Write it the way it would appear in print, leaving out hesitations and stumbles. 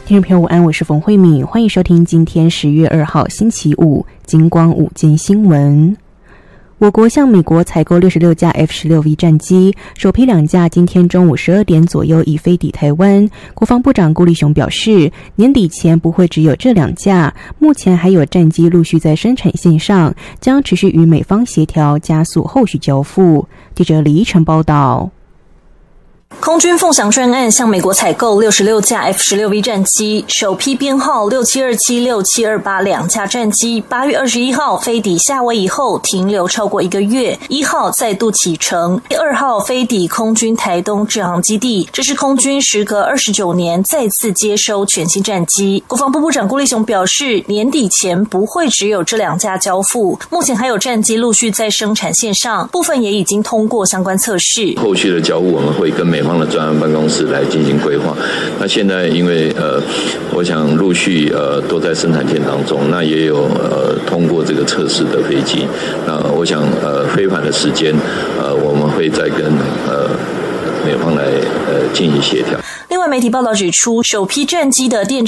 听众朋友午安，我是冯慧敏，欢迎收听今天10月2号星期五金光午间新闻。我国向美国采购66架 F-16V 战机，首批2架今天中午12点左右已飞抵台湾。国防部长顾立雄表示，年底前不会只有这2架，目前还有战机陆续在生产线上，将持续与美方协调，加速后续交付。记者李依晨报道。 空军凤翔专案向美国采购66架 F-16V 战机，首批编号6727、6728 2架战机8月21号飞抵夏威夷后停留超过1个月，1号再度启程，2号飞抵空军台东制航基地。这是空军时隔29年再次接收全新战机。国防部部长顾立雄表示，年底前不会只有这2架交付，目前还有战机陆续在生产线上，部分也已经通过相关测试。 后续的交付我们会跟美方的专案办公室来进行规划。那现在因为我想陆续都在生产线当中，那也有通过这个测试的飞机。那我想飞返的时间我们会再跟美方来进行协调。 另外媒体报道指出，首批战机的电